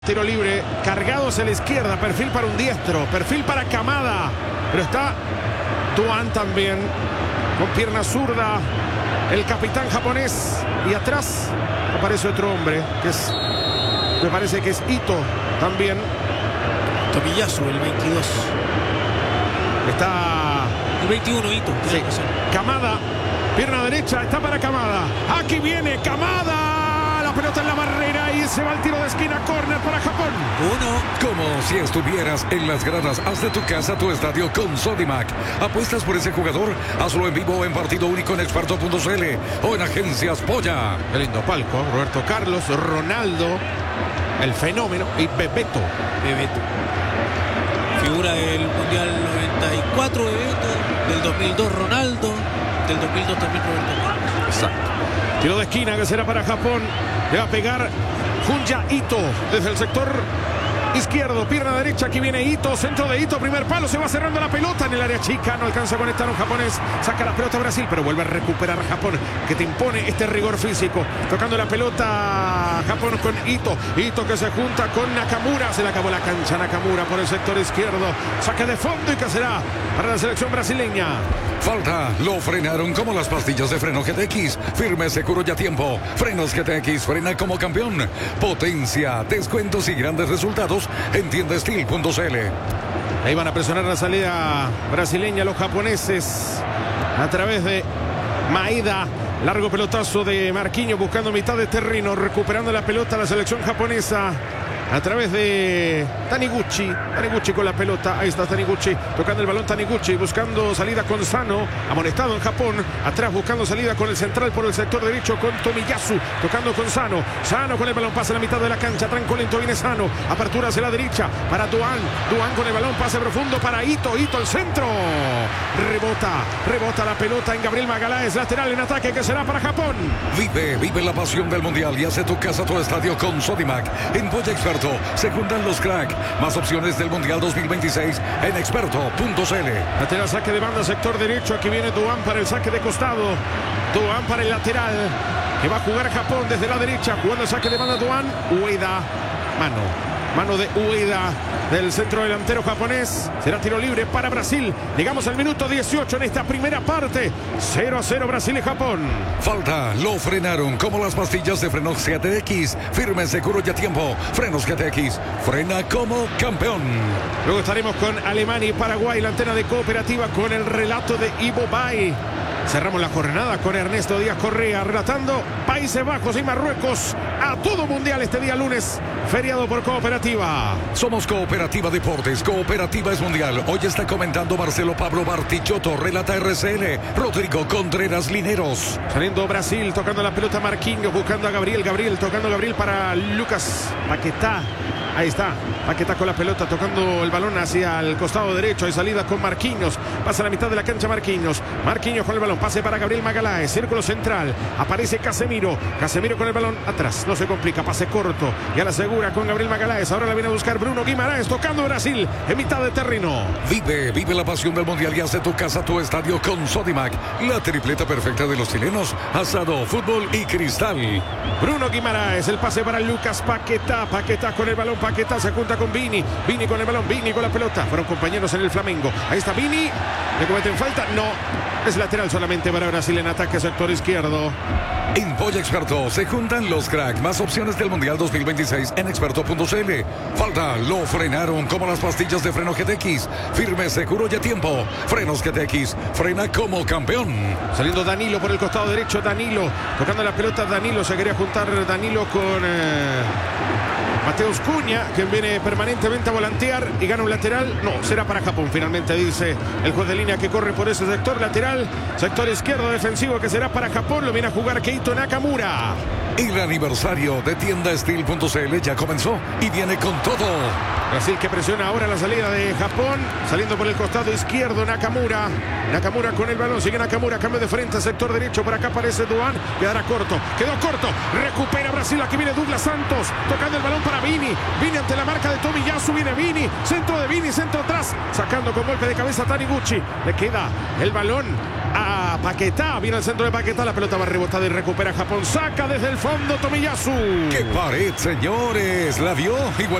Tiro libre, cargado hacia la izquierda, perfil para un diestro, perfil para Kamada, pero está Duan también, con pierna zurda, el capitán japonés, y atrás aparece otro hombre, me parece que es Ito también. Tomiyasu, el 22. Está... El 21, Ito. Sí. Kamada, pierna derecha, está para Kamada. Aquí viene Kamada. La pelota en la barrera y se va el tiro de esquina, córner para Japón. Como si estuvieras en las gradas. Haz de tu casa tu estadio con Sodimac. ¿Apuestas por ese jugador? Hazlo en vivo en partido único en experto.cl o en Agencias Polla. Qué lindo palco. Roberto Carlos, Ronaldo, el fenómeno y Bebeto. Figura del Mundial 94, Bebeto. Del 2002, Ronaldo. Del 2002 también Roberto Carlos. Exacto. Tiro de esquina que será para Japón. Le va a pegar Junya Ito desde el sector izquierdo, pierna derecha. Aquí viene Ito, centro de Ito, primer palo, se va cerrando la pelota en el área chica, no alcanza a conectar un japonés, saca la pelota a Brasil, pero vuelve a recuperar a Japón, que te impone este rigor físico, tocando la pelota Japón con Ito que se junta con Nakamura, se le acabó la cancha Nakamura por el sector izquierdo, saque de fondo y que será para la selección brasileña. Falta, lo frenaron como las pastillas de freno GTX. Firme, seguro y a tiempo. Frenos GTX, frena como campeón. Potencia, descuentos y grandes resultados en tiendastil.cl. Ahí van a presionar la salida brasileña los japoneses a través de Maeda. Largo pelotazo de Marquinhos buscando mitad de terreno, recuperando la pelota la selección japonesa. A través de Taniguchi con la pelota, ahí está Taniguchi, tocando el balón Taniguchi, buscando salida con Sano, amonestado en Japón, atrás buscando salida con el central por el sector derecho con Tomiyasu, tocando con Sano con el balón, pasa a la mitad de la cancha, tranco lento viene Sano, apertura hacia la derecha para Duan con el balón, pase profundo para Ito al centro, rebota la pelota en Gabriel Magaláes, lateral en ataque que será para Japón. Vive la pasión del mundial y hace tu casa tu estadio con Sodimac. En Polla Experto se juntan los crack. Más opciones del Mundial 2026 en experto.cl. Lateral, saque de banda, sector derecho. Aquí viene Duan para el saque de costado. Duan para el lateral. Que va a jugar Japón desde la derecha. Jugando el saque de banda Duan. Ueda. Mano de Ueda del centro delantero japonés. Será tiro libre para Brasil. Llegamos al minuto 18 en esta primera parte. 0-0 Brasil y Japón. Falta, lo frenaron como las pastillas de frenos GTX. Firme, seguro y a tiempo. Frenos GTX, frena como campeón. Luego estaremos con Alemania y Paraguay. La antena de Cooperativa con el relato de Ivo Bay. Cerramos la jornada con Ernesto Díaz Correa relatando Países Bajos y Marruecos a todo mundial este día lunes, feriado por Cooperativa. Somos Cooperativa Deportes, Cooperativa es mundial. Hoy está comentando Marcelo Pablo Bartichotto, relata RCL, Rodrigo Contreras Lineros. Saliendo Brasil, tocando la pelota Marquinhos, buscando a Gabriel, tocando a Gabriel para Lucas Paquetá. Ahí está, Paquetá con la pelota, tocando el balón hacia el costado derecho. Hay salida con Marquinhos, pasa a la mitad de la cancha Marquinhos con el balón, pase para Gabriel Magaláes, círculo central, aparece Casemiro con el balón atrás, no se complica, pase corto, ya la asegura con Gabriel Magaláes, ahora la viene a buscar Bruno Guimaraes, tocando Brasil en mitad de terreno. Vive la pasión del mundial y haz de tu casa tu estadio con Sodimac, la tripleta perfecta de los chilenos, asado, fútbol y cristal. Bruno Guimaraes, el pase para Lucas Paquetá con el balón, Paquetá se junta con Vini con el balón, Vini con la pelota, fueron compañeros en el Flamengo, ahí está Vini, le cometen falta, no, es lateral solamente para Brasil en ataque, sector izquierdo. En Polla Experto se juntan los crack, más opciones del Mundial 2026 en experto.cl. Falta, lo frenaron como las pastillas de freno GTX. Firme, seguro y a tiempo. Frenos GTX, frena como campeón. Saliendo Danilo por el costado derecho, tocando la pelota Danilo, se quería juntar Danilo con Mateus Cunha, que viene permanentemente a volantear y gana un lateral. No, será para Japón finalmente, dice el juez de línea que corre por ese sector lateral. Sector izquierdo defensivo que será para Japón. Lo viene a jugar Keito Nakamura. El aniversario de tiendastil.cl ya comenzó y viene con todo. Brasil que presiona ahora la salida de Japón. Saliendo por el costado izquierdo Nakamura con el balón. Sigue Nakamura, cambio de frente, sector derecho. Por acá aparece Duan. Quedará corto. Quedó corto. Recupera Brasil. Aquí viene Douglas Santos. Tocando el balón para Vini. Vini ante la marca de Tomiyasu. Viene Vini. Centro de Vini. Centro atrás. Sacando con golpe de cabeza Taniguchi. Le queda el balón a para Paquetá. Viene al centro de Paquetá. La pelota va rebotada y recupera Japón. Saca desde el fondo Tomiyasu. ¡Qué pared, señores! La vio igual.